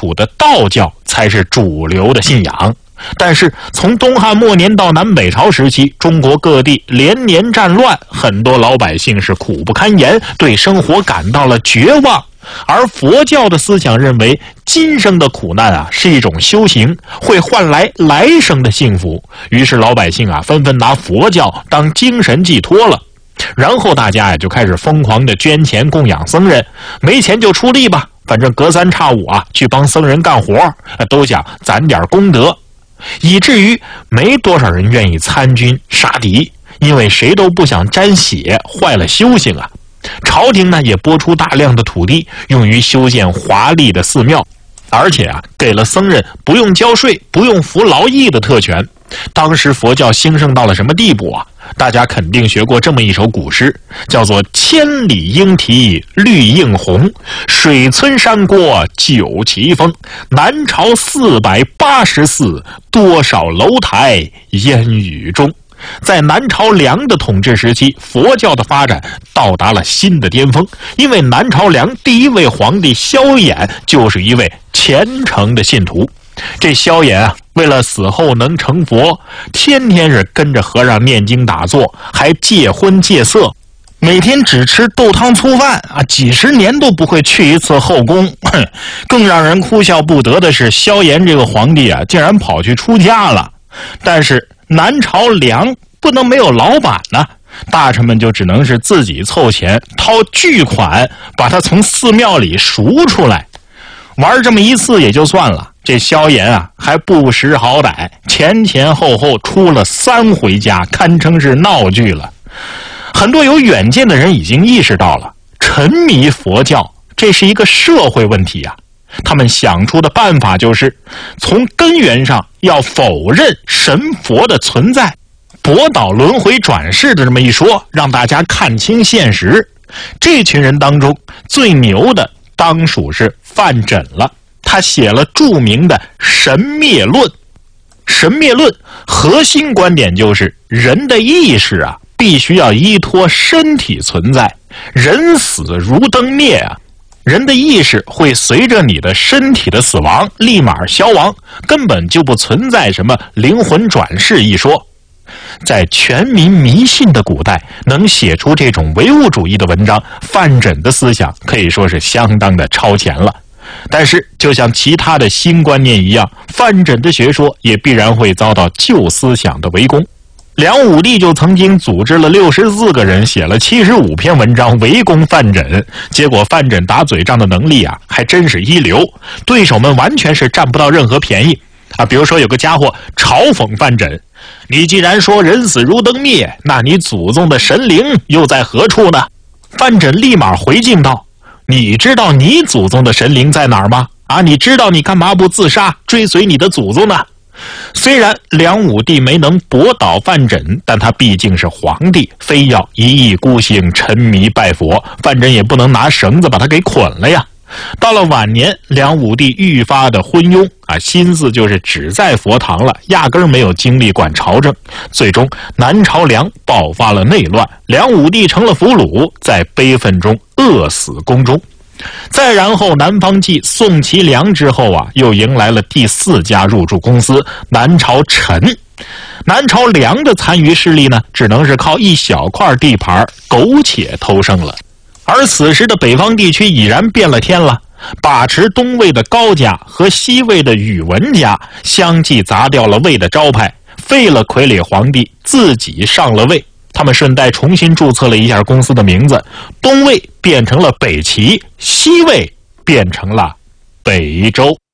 土的道教才是主流的信仰。但是从东汉末年到南北朝时期，中国各地连年战乱，很多老百姓是苦不堪言，对生活感到了绝望。而佛教的思想认为，今生的苦难是一种修行，会换来来生的幸福。于是老百姓纷纷拿佛教当精神寄托了。然后大家就开始疯狂的捐钱供养僧人，没钱就出力吧，反正隔三差五去帮僧人干活，都想攒点功德。以至于没多少人愿意参军杀敌，因为谁都不想沾血坏了修行啊。朝廷呢也拨出大量的土地用于修建华丽的寺庙，而且给了僧人不用交税、不用服劳役的特权。当时佛教兴盛到了什么地步大家肯定学过这么一首古诗，叫做千里莺啼绿映红，水村山郭九旗峰，南朝480寺，多少楼台烟雨中。在南朝梁的统治时期，佛教的发展到达了新的巅峰，因为南朝梁第一位皇帝萧衍就是一位虔诚的信徒。这萧衍为了死后能成佛，天天是跟着和尚念经打坐，还戒荤戒色，每天只吃豆汤粗饭几十年都不会去一次后宫。更让人哭笑不得的是，萧衍这个皇帝竟然跑去出家了。但是南朝梁不能没有老板大臣们就只能是自己凑钱掏巨款把他从寺庙里赎出来。玩这么一次也就算了，这萧衍还不识好歹，前后出了3回家，堪称是闹剧了。很多有远见的人已经意识到了，沉迷佛教这是一个社会问题他们想出的办法就是从根源上要否认神佛的存在，驳倒轮回转世的这么一说，让大家看清现实。这群人当中最牛的当属是范缜了，他写了著名的《神灭论》。神灭论核心观点就是人的意识必须要依托身体存在，人死如灯灭人的意识会随着你的身体的死亡立马消亡，根本就不存在什么灵魂转世一说。在全民迷信的古代，能写出这种唯物主义的文章，范缜的思想可以说是相当的超前了。但是就像其他的新观念一样，范缜的学说也必然会遭到旧思想的围攻。梁武帝就曾经组织了64个人写了75篇文章围攻范缜，结果范缜打嘴仗的能力还真是一流，对手们完全是占不到任何便宜比如说有个家伙嘲讽范缜，你既然说人死如灯灭，那你祖宗的神灵又在何处呢？范缜立马回敬道，你知道你祖宗的神灵在哪儿吗？你知道你干嘛不自杀追随你的祖宗呢？虽然梁武帝没能驳倒范缜，但他毕竟是皇帝，非要一意孤行沉迷拜佛，范缜也不能拿绳子把他给捆了呀。到了晚年，梁武帝愈发的昏庸心思就是只在佛堂了，压根儿没有精力管朝政。最终南朝梁爆发了内乱，梁武帝成了俘虏，在悲愤中饿死宫中。再然后南方记宋齐梁之后又迎来了第4家入驻公司南朝陈。南朝梁的残余势力呢，只能是靠一小块地盘苟且偷生了。而此时的北方地区已然变了天了，把持东魏的高家和西魏的宇文家相继砸掉了魏的招牌，废了傀儡皇帝，自己上了位。他们顺带重新注册了一下公司的名字，东魏变成了北齐，西魏变成了北周。